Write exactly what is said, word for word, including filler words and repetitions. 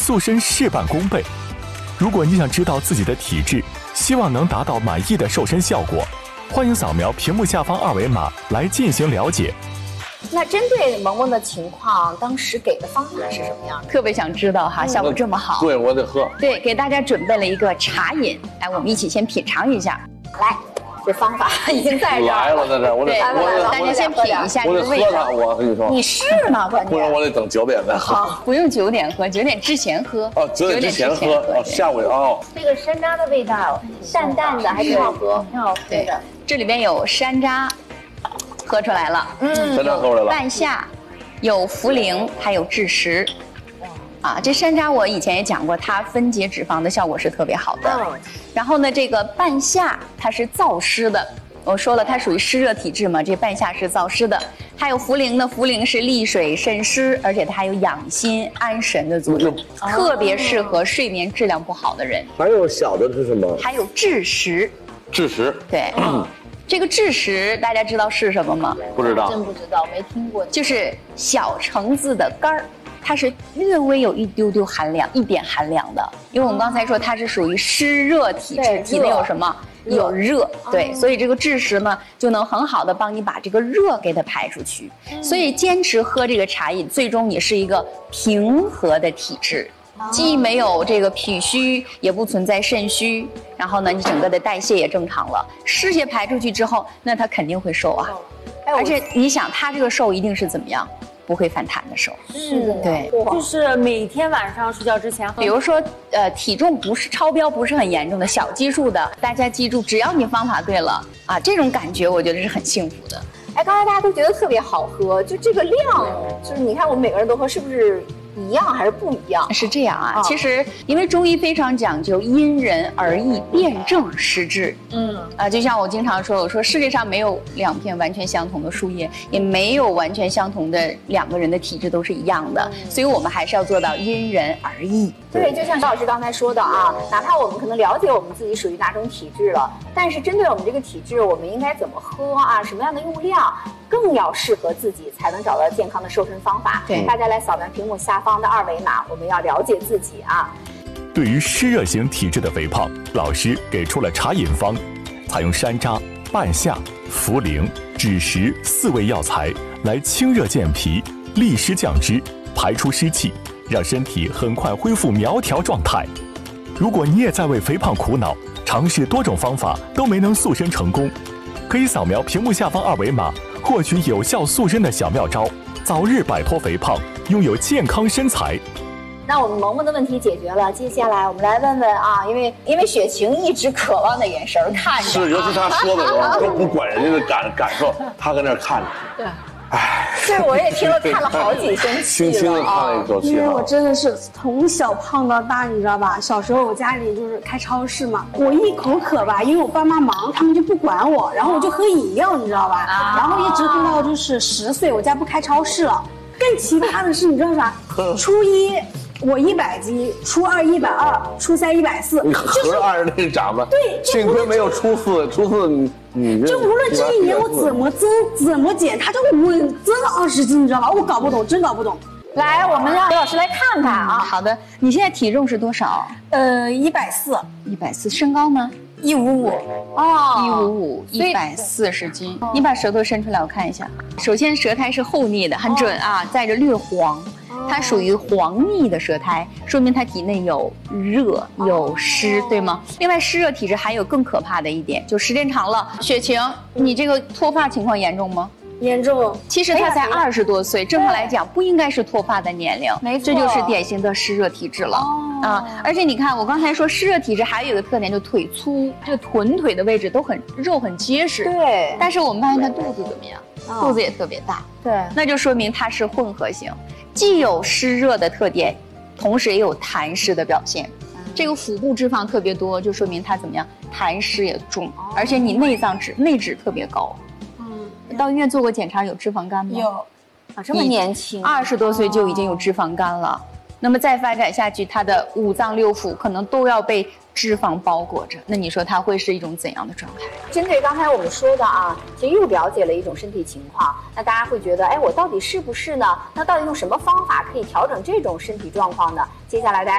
塑身事半功倍。如果你想知道自己的体质，希望能达到满意的瘦身效果，欢迎扫描屏幕下方二维码来进行了解。 那针对萌萌的情况，当时给的方法是什么样的？ 特别想知道哈，效果这么好。 对，我得喝。 对，给大家准备了一个茶饮，来，我们一起先品尝一下。 来，这方法已经在这儿来了，在这儿，我得，我得， 大家先品一下这我得个味道。 喝它，我跟你说。 你是吗？关键。 不然我得等九点再喝。 好， 不用九点喝，九点之前喝。 哦，九点之前喝，哦，下午哦。 这个山楂的味道，淡淡的，还挺好喝，挺好喝的。 这里边有山楂，喝出来了。 嗯， 山楂喝出来了。 半夏，有茯苓，还有枳实。啊，这山楂我以前也讲过，它分解脂肪的效果是特别好的。嗯。然后呢，这个半夏它是燥湿的，我说了它属于湿热体质嘛，这半夏是燥湿的。还有茯苓呢，茯苓是利水渗湿，而且它还有养心安神的作用，哦、特别适合睡眠质量不好的人。 还有小的是什么？ 还有枳实。 枳实。 对。嗯。这个枳实大家知道是什么吗？ 不知道。 真不知道，没听过。 就是小橙子的干儿。它是略微有一丢丢寒凉，一点寒凉的，因为我们刚才说它是属于湿热体质，体内有什么？有热，对，所以这个枳实呢就能很好的帮你把这个热给它排出去。所以坚持喝这个茶饮，最终你是一个平和的体质，既没有这个脾虚，也不存在肾虚，然后呢，你整个的代谢也正常了，湿邪排出去之后，那它肯定会瘦啊。而且你想，它这个瘦一定是怎么样？不会反弹的瘦， 是的， 对， 就是每天晚上睡觉之前喝。 比如说，呃，体重不是超标，不是很严重的小基数的，大家记住，只要你方法对了啊，这种感觉我觉得是很幸福的。 哎，刚才大家都觉得特别好喝，就这个量，就是你看我们每个人都喝，是不是一样还是不一样？ 是这样啊，哦、其实因为中医非常讲究因人而异，辨证施治。嗯啊，就像我经常说，我说世界上没有两片完全相同的树叶，也没有完全相同的两个人的体质都是一样的，所以我们还是要做到因人而异。 对，就像邵老师刚才说的啊，哪怕我们可能了解我们自己属于哪种体质了，但是针对我们这个体质，我们应该怎么喝啊，什么样的用量，更要适合自己，才能找到健康的瘦身方法。 对， 大家来扫描屏幕下方的二维码，我们要了解自己啊。 对于湿热型体质的肥胖，老师给出了茶饮方，采用山楂、半夏、茯苓、枳实四味药材来清热健脾、利湿降脂、排出湿气，让身体很快恢复苗条状态。如果你也在为肥胖苦恼，尝试多种方法都没能塑身成功，可以扫描屏幕下方二维码，获取有效塑身的小妙招，早日摆脱肥胖，拥有健康身材。 那我们萌萌的问题解决了，接下来我们来问问啊，因为因为雪晴一直渴望的眼神看着， 是，尤其他说的时候都不管人家的感感受，他搁那看着。 对。唉，对，我也听了看了好几声气了， 轻轻的看了一口气。 因为我真的是从小胖到大，你知道吧？小时候我家里就是开超市嘛，我一口渴吧，因为我爸妈忙，他们就不管我，然后我就喝饮料，你知道吧？啊、然后一直喝到就是十岁，我家不开超市了。更奇葩的是，你知道啥？初一。我一百斤，初二一百二，初三一百四， 你合按着那个长吧。 对， 幸亏没有初四，初四你你就无论这一年我怎么增怎么减，它就稳增了二十斤，你知道吧？我搞不懂，真搞不懂。 来，我们让刘老师来看看啊。 好的，你现在体重是多少？ 呃，一百四， 一百四。身高呢？ 一五五。 哦，一五五，一百四十斤。哦、你把舌头伸出来，我看一下。首先，舌苔是厚腻的，很准啊，带着略黄。它属于黄腻的舌苔，说明它体内有热有湿，对吗？另外，湿热体质还有更可怕的一点，就时间长了，雪晴，你这个脱发情况严重吗？ 严重。 其实他才二十多岁，正常来讲不应该是脱发的年龄， 没错， 这就是典型的湿热体质了、哦、啊！而且你看，我刚才说湿热体质还有一个特点，就腿粗，这个臀腿的位置都很肉很结实。 对。 但是我们发现他肚子怎么样？哦、肚子也特别大。 对。 那就说明它是混合型。既有湿热的特点，同时也有痰湿的表现。这个腹部脂肪特别多，就说明它怎么样，痰湿也重，而且你内脏脂内脂特别高。嗯，到医院做过检查，有脂肪肝吗？ 有。 啊，这么年轻， 二十多岁就已经有脂肪肝了。那么再发展下去，它的五脏六腑可能都要被脂肪包裹着。那你说它会是一种怎样的状态？ 针对刚才我们说的啊，其实又了解了一种身体情况。那大家会觉得，哎，我到底是不是呢？那到底用什么方法可以调整这种身体状况呢？接下来大家。